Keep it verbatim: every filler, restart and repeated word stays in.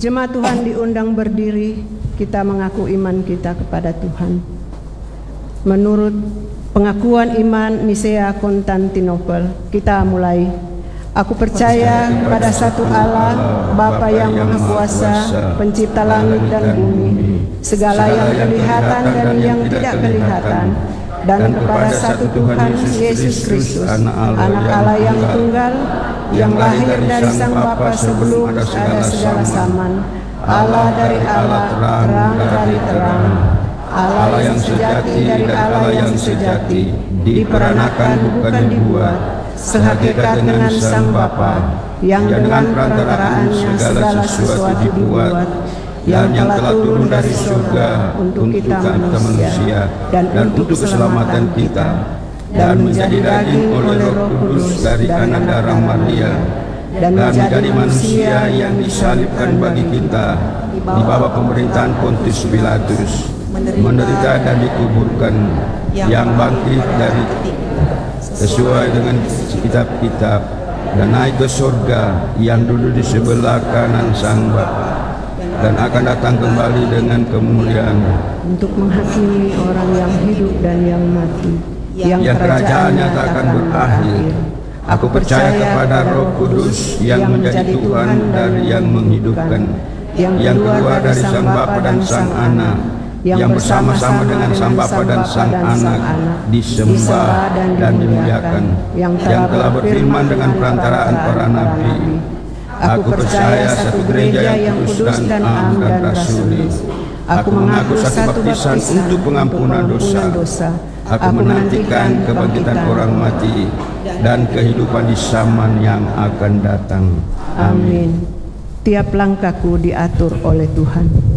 Jemaat Tuhan diundang berdiri, kita mengaku iman kita kepada Tuhan. Menurut pengakuan iman Nisea Konstantinopel, kita mulai. Aku percaya pada satu Allah, Bapa yang Maha Kuasa, pencipta langit dan bumi, segala yang kelihatan dan yang tidak kelihatan, dan kepada satu Tuhan Yesus Kristus, anak Allah yang tunggal, yang lahir dari Sang Bapa sebelum ada segala zaman, Allah dari Allah, terang dari terang, Allah yang sejati dari Allah yang sejati, diperanakan bukan dibuat, sehakikat dengan Sang Bapa, yang dengan perantaraannya segala sesuatu dibuat, yang telah turun dari surga untuk kita manusia dan untuk keselamatan kita, dan menjadi daging oleh Roh Kudus dari anak darah Maria, dan menjadi manusia yang disalibkan bagi kita di bawah pemerintahan Pontius Pilatus, menderita dan dikuburkan, yang bangkit dari sesuai dengan kitab-kitab, dan naik ke surga, yang duduk di sebelah kanan Sang Bapa, dan akan datang kembali dengan kemuliaan untuk menghakimi orang yang hidup dan yang mati, yang, yang kerajaannya tak akan berakhir. Aku percaya kepada Roh Kudus yang menjadi Tuhan dari yang menghidupkan, yang keluar dari Sang Bapa dan Sang Anak, yang bersama-sama dengan Sang Bapa dan Sang Anak, disembah dan dimuliakan, yang telah berfirman dengan perantaraan para nabi. Aku percaya satu gereja yang kudus dan am dan rasuli. Aku mengaku satu baptisan untuk pengampunan dosa. Aku menantikan kebangkitan orang mati dan kehidupan di zaman yang akan datang. Amin. Tiap langkahku diatur oleh Tuhan.